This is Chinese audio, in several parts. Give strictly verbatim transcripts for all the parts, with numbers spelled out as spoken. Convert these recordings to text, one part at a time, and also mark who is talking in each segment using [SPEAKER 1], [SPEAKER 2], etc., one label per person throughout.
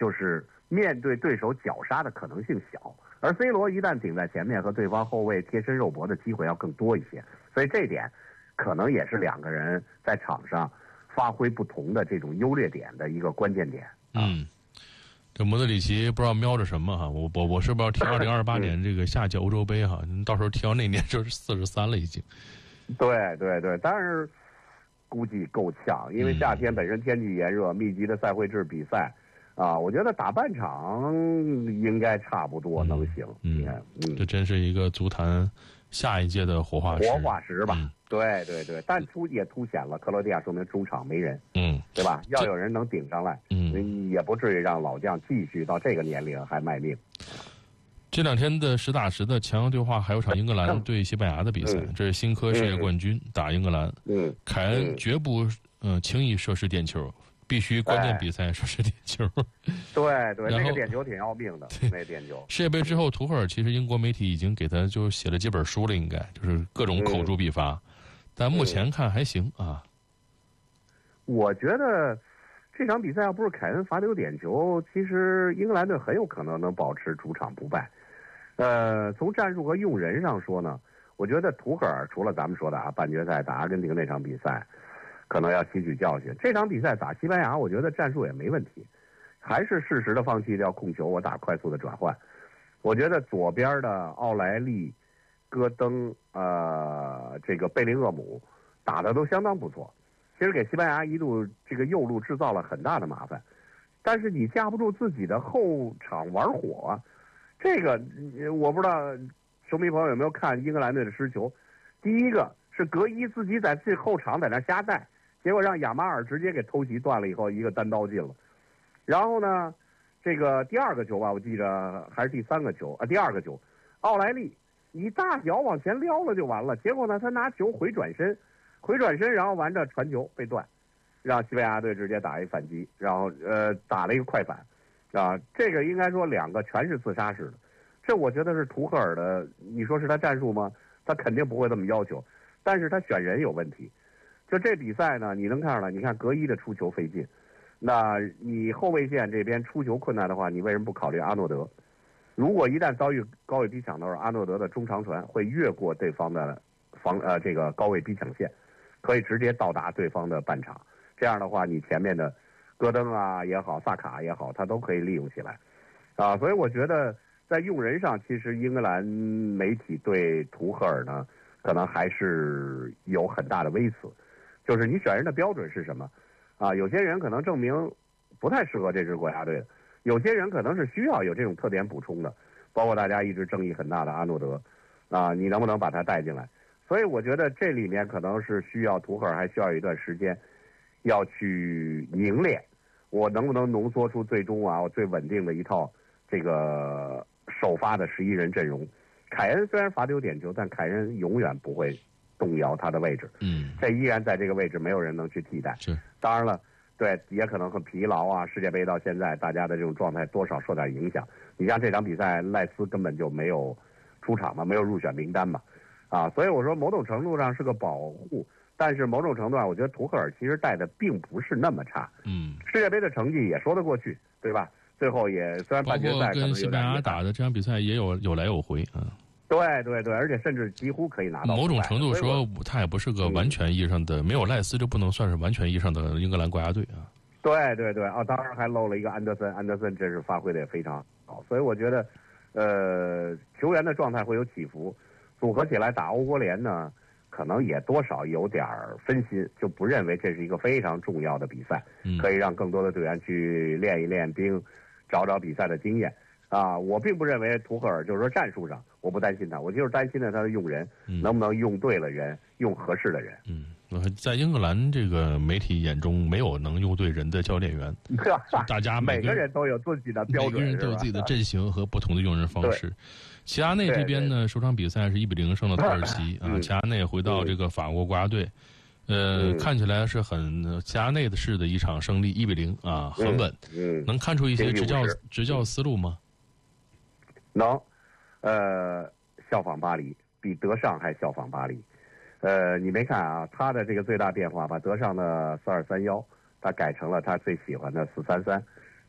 [SPEAKER 1] 就是面对对手绞杀的可能性小，而 C 罗一旦顶在前面，和对方后卫贴身肉搏的机会要更多一些，所以这一点可能也是两个人在场上发挥不同的这种优劣点的一个关键点。
[SPEAKER 2] 嗯，这莫德里奇不知道瞄着什么哈，我我我是不知道踢二零二八年这个夏季欧洲杯哈，到时候踢到那年就是四十三了已经。
[SPEAKER 1] 对对对，但是估计够呛，因为夏天本身天气炎热，密集的赛会制比赛。啊，我觉得打半场应该差不多能行。
[SPEAKER 2] 嗯，嗯，这真是一个足坛下一届的活化石。
[SPEAKER 1] 活化石吧，嗯、对对对，但突也凸显了克罗地亚说明中场没人，
[SPEAKER 2] 嗯，
[SPEAKER 1] 对吧？要有人能顶上来，
[SPEAKER 2] 嗯，
[SPEAKER 1] 也不至于让老将继续到这个年龄还卖命。
[SPEAKER 2] 这两天的实打实的强强对话，还有场英格兰对西班牙的比赛，
[SPEAKER 1] 嗯、
[SPEAKER 2] 这是新科世界冠军、嗯、打英格兰，
[SPEAKER 1] 嗯，
[SPEAKER 2] 凯恩绝不呃轻易射失点球。必须关键比赛射失点球，
[SPEAKER 1] 对对，那个点球挺要命的，那点球。
[SPEAKER 2] 世界杯之后，图赫尔其实英国媒体已经给他就写了几本书了，应该就是各种口诛笔伐，嗯、但目前看还行啊。
[SPEAKER 1] 我觉得这场比赛要不是凯恩罚丢点球，其实英格兰队很有可能能保持主场不败。呃，从战术和用人上说呢，我觉得图赫尔除了咱们说的啊，半决赛打阿根廷那场比赛。可能要吸取教训。这场比赛打西班牙，我觉得战术也没问题，还是适时的放弃掉控球，我打快速的转换。我觉得左边的奥莱利、戈登、呃，这个贝林厄姆打的都相当不错。其实给西班牙一度这个右路制造了很大的麻烦，但是你架不住自己的后场玩火啊。这个我不知道球迷朋友有没有看英格兰队的失球，第一个是格伊自己在自己后场在那瞎带。结果让亚马尔直接给偷袭断了以后，一个单刀进了。然后呢，这个第二个球吧，我记着还是第三个球啊，第二个球，奥莱利你大脚往前撩了就完了。结果呢，他拿球回转身，回转身，然后完着传球被断，让西班牙队直接打一反击，然后呃打了一个快反啊。这个应该说两个全是自杀式的，这我觉得是图赫尔的。你说是他战术吗？他肯定不会这么要求，但是他选人有问题。就这比赛呢，你能看出来，你看格伊的出球费劲，那你后卫线这边出球困难的话，你为什么不考虑阿诺德？如果一旦遭遇高位逼抢的时候，阿诺德的中长传会越过对方的防呃这个高位逼抢线，可以直接到达对方的半场。这样的话，你前面的戈登啊也好，萨卡也好，他都可以利用起来啊。所以我觉得在用人上，其实英格兰媒体对图赫尔呢，可能还是有很大的微词。就是你选人的标准是什么啊？有些人可能证明不太适合这支国家队的，有些人可能是需要有这种特点补充的，包括大家一直争议很大的阿诺德啊，你能不能把他带进来？所以我觉得这里面可能是需要图赫尔还需要一段时间要去凝练，我能不能浓缩出最终啊我最稳定的一套这个首发的十一人阵容。凯恩虽然罚丢点球，但凯恩永远不会动摇他的位置，
[SPEAKER 2] 嗯，
[SPEAKER 1] 这依然在这个位置，没有人能去替代。
[SPEAKER 2] 是，
[SPEAKER 1] 当然了，对，也可能很疲劳啊。世界杯到现在，大家的这种状态多少受点影响。你像这场比赛，赖斯根本就没有出场嘛，没有入选名单嘛，啊，所以我说某种程度上是个保护，但是某种程度上，我觉得图赫尔其实带的并不是那么差。
[SPEAKER 2] 嗯，
[SPEAKER 1] 世界杯的成绩也说得过去，对吧？最后也虽然半决赛
[SPEAKER 2] 跟西班牙打的这场比赛也有有来有回啊。
[SPEAKER 1] 对对对，而且甚至几乎可以拿到。
[SPEAKER 2] 某种程度说，他也不是个完全意义上的，嗯、没有赖斯就不能算是完全意义上的英格兰国家队啊。
[SPEAKER 1] 对对对，哦，当然还漏了一个安德森，安德森真是发挥的也非常好，所以我觉得，呃，球员的状态会有起伏，组合起来打欧国联呢，可能也多少有点分心，就不认为这是一个非常重要的比赛，
[SPEAKER 2] 嗯、
[SPEAKER 1] 可以让更多的队员去练一练兵，找找比赛的经验。啊，我并不认为图赫尔就是说战术上我不担心他，我就是担心的他的用人、嗯、能不能用对了人，用合适的人。
[SPEAKER 2] 嗯，在英格兰这个媒体眼中，没有能用对人的教练员，大家每
[SPEAKER 1] 个人都有自己的标准，
[SPEAKER 2] 每个人都有自己的阵型和不同的用人方式。齐达内这边呢，首场比赛是一比零胜了土耳其啊，齐达内回到这个法国国家队。呃、嗯，看起来是很齐达内的式的一场胜利，一比零啊，很稳。
[SPEAKER 1] 嗯，
[SPEAKER 2] 能看出一些执教执教思路吗？
[SPEAKER 1] 能，呃，效仿巴黎，比德尚还效仿巴黎。呃，你没看啊？他的这个最大变化，把德尚的四二三幺，他改成了他最喜欢的四三三。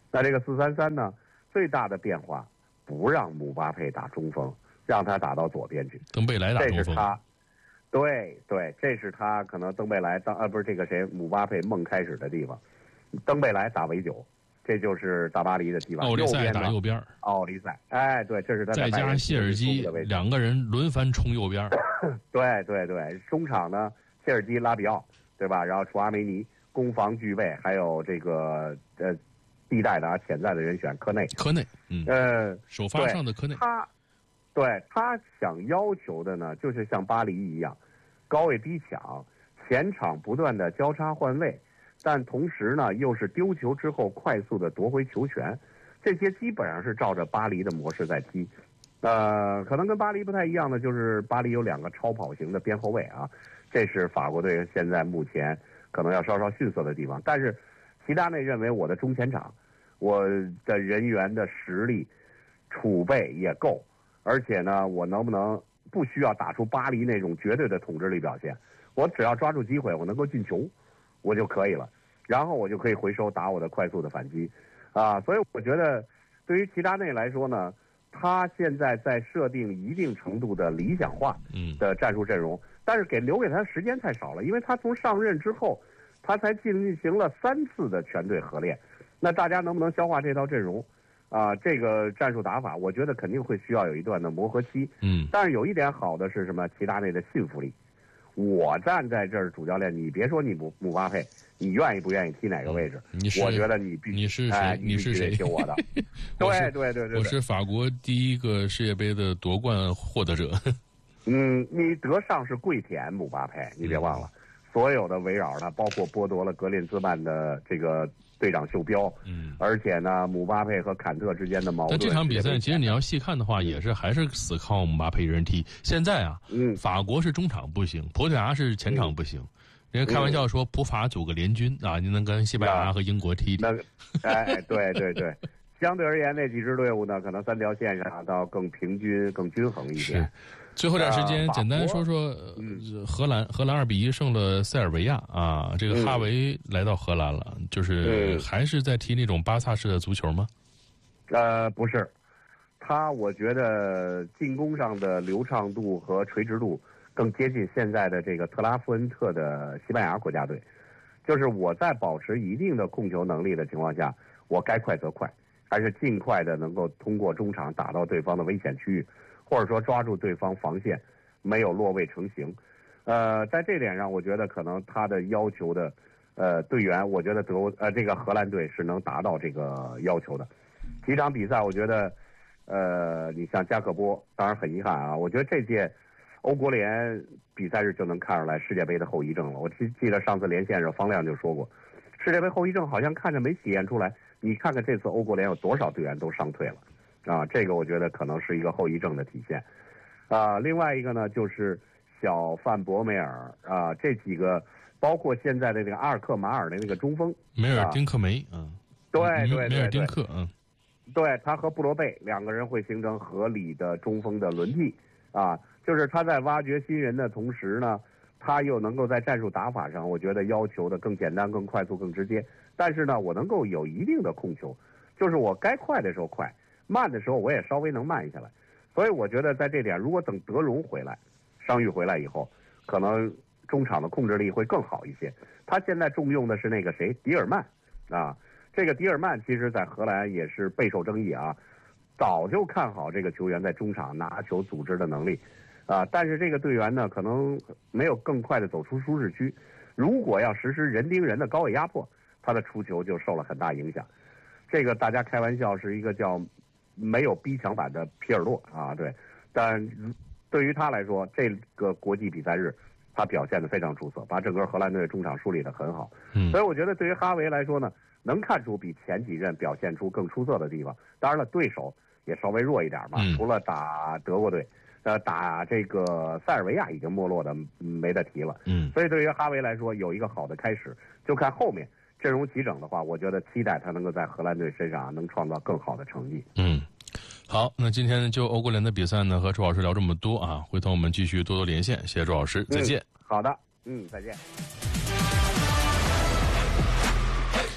[SPEAKER 1] 那这个四三三呢，最大的变化不让姆巴佩打中锋，让他打到左边去。
[SPEAKER 2] 登贝莱打中锋。
[SPEAKER 1] 这是他，对对，这是他可能登贝莱当啊不是这个谁姆巴佩梦开始的地方。登贝莱打维九，这就是大巴黎的地方。
[SPEAKER 2] 奥利塞打右边。
[SPEAKER 1] 奥利塞，哎，对，这是他。
[SPEAKER 2] 再加上谢尔基，两个人轮番冲右边。
[SPEAKER 1] 对对对，中场呢，谢尔基、拉比奥，对吧？然后楚阿梅尼，攻防俱备，还有这个呃，地带的啊，潜在的人选科内。
[SPEAKER 2] 科内，嗯，
[SPEAKER 1] 呃，
[SPEAKER 2] 首发上的科内。
[SPEAKER 1] 他，对他想要求的呢，就是像巴黎一样，高位逼抢，前场不断的交叉换位。但同时呢，又是丢球之后快速的夺回球权，这些基本上是照着巴黎的模式在踢。呃，可能跟巴黎不太一样的就是巴黎有两个超跑型的边后卫啊，这是法国队现在目前可能要稍稍逊色的地方。但是齐达内认为我的中前场，我的人员的实力储备也够，而且呢，我能不能不需要打出巴黎那种绝对的统治力表现，我只要抓住机会，我能够进球。我就可以了，然后我就可以回收打我的快速的反击，啊，所以我觉得对于齐达内来说呢，他现在在设定一定程度的理想化的战术阵容，嗯、但是给留给他时间太少了，因为他从上任之后，他才进行了三次的全队合练，那大家能不能消化这套阵容？啊，这个战术打法，我觉得肯定会需要有一段的磨合期。
[SPEAKER 2] 嗯，
[SPEAKER 1] 但是有一点好的是什么？齐达内的信服力。我站在这儿，主教练，你别说你姆姆巴佩，你愿意不愿意踢哪个位置？
[SPEAKER 2] 你是
[SPEAKER 1] 我觉得你必
[SPEAKER 2] 你是谁？
[SPEAKER 1] 哎、
[SPEAKER 2] 你是谁？
[SPEAKER 1] 听我的。对对对对，
[SPEAKER 2] 我是法国第一个世界杯的夺冠获得者。
[SPEAKER 1] 嗯，你得上是跪舔姆巴佩，你别忘了，嗯、所有的围绕他，包括剥夺了格林兹曼的这个队长袖标，
[SPEAKER 2] 嗯，
[SPEAKER 1] 而且呢，姆巴佩和坎特之间的矛盾。
[SPEAKER 2] 但这场比赛其实你要细看的话，也是还是死靠姆巴佩一人踢。现在啊，
[SPEAKER 1] 嗯，
[SPEAKER 2] 法国是中场不行，葡萄牙是前场不行。人家开玩笑说，葡法组个联军啊，你能跟西班牙和英国踢踢。
[SPEAKER 1] 那个，哎，对对对，相对而言，那几支队伍呢，可能三条线上倒更平均、更均衡一些。
[SPEAKER 2] 最后点时间，简单说说荷兰。荷兰二比一胜了塞尔维亚啊！这个哈维来到荷兰了，就是还是在踢那种巴萨式的足球吗？
[SPEAKER 1] 呃，不是，他我觉得进攻上的流畅度和垂直度更接近现在的这个特拉夫恩特的西班牙国家队。就是我在保持一定的控球能力的情况下，我该快则快，还是尽快的能够通过中场打到对方的危险区域。或者说抓住对方防线没有落位成型，呃，在这点上，我觉得可能他的要求的，呃，队员，我觉得德呃这个荷兰队是能达到这个要求的。几场比赛，我觉得，呃，你像加克波，当然很遗憾啊，我觉得这届欧国联比赛日就能看出来世界杯的后遗症了。我记记得上次连线时方亮就说过，世界杯后遗症好像看着没体现出来。你看看这次欧国联有多少队员都伤退了。啊，这个我觉得可能是一个后遗症的体现，啊，另外一个呢就是小范博梅尔啊，这几个包括现在的这个阿尔克马尔的那个中锋
[SPEAKER 2] 梅尔丁克梅啊，
[SPEAKER 1] 对对对，
[SPEAKER 2] 梅尔丁克嗯，
[SPEAKER 1] 对他和布罗贝两个人会形成合理的中锋的轮替啊，就是他在挖掘新人的同时呢，他又能够在战术打法上，我觉得要求的更简单、更快速、更直接，但是呢，我能够有一定的控球，就是我该快的时候快。慢的时候我也稍微能慢下来，所以我觉得在这点，如果等德容回来，伤愈回来以后，可能中场的控制力会更好一些。他现在重用的是那个谁，迪尔曼啊，这个迪尔曼其实在荷兰也是备受争议啊，早就看好这个球员在中场拿球组织的能力啊，但是这个队员呢，可能没有更快的走出舒适区，如果要实施人盯人的高位压迫，他的出球就受了很大影响。这个大家开玩笑是一个叫没有逼抢版的皮尔洛啊，对，但对于他来说，这个国际比赛日，他表现得非常出色，把整个荷兰队中场梳理得很好。
[SPEAKER 2] 嗯，
[SPEAKER 1] 所以我觉得对于哈维来说呢，能看出比前几任表现出更出色的地方。当然了，对手也稍微弱一点嘛，
[SPEAKER 2] 嗯、
[SPEAKER 1] 除了打德国队，呃，打这个塞尔维亚已经没落的没得提了。
[SPEAKER 2] 嗯，
[SPEAKER 1] 所以对于哈维来说，有一个好的开始，就看后面。阵容齐整的话，我觉得期待他能够在荷兰队身上能创造更好的成绩。
[SPEAKER 2] 嗯，好，那今天就欧国联的比赛呢，和周老师聊这么多啊，回头我们继续多多连线，谢谢周老师，再见。
[SPEAKER 1] 嗯、好的，嗯，再见。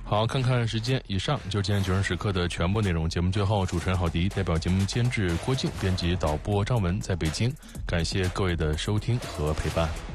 [SPEAKER 2] 好，看看时间，以上就是今天九人时刻的全部内容。节目最后，主持人郝迪代表节目监制郭靖、编辑导播张文在北京，感谢各位的收听和陪伴。